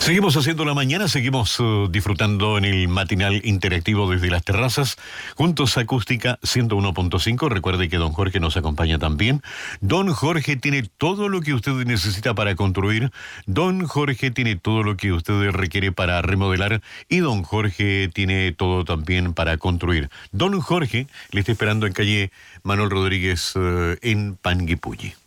Seguimos haciendo la mañana, seguimos disfrutando en el matinal interactivo desde las terrazas, juntos Acústica 101.5. Recuerde que don Jorge nos acompaña también. Don Jorge tiene todo lo que usted necesita para construir. Don Jorge tiene todo lo que usted requiere para remodelar. Y don Jorge tiene todo también para construir. Don Jorge le está esperando en calle Manuel Rodríguez en Panguipulli.